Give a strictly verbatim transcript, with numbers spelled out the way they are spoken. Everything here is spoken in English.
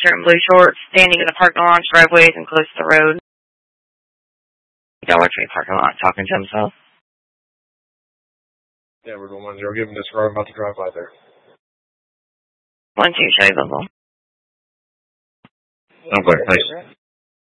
t-shirt and blue shorts, standing in the parking lot, driveways, and close to the road. Dollar Tree parking lot, talking to himself. Yeah, we're going one zero. Give him this car. I'm about to drive by there. One two, show you bubble. Okay, thanks.